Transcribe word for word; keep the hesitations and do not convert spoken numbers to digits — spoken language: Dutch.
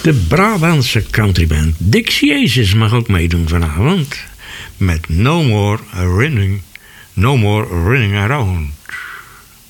De Brabantse countryband Dixie Aces mag ook meedoen vanavond met No More Running, No More Running Around.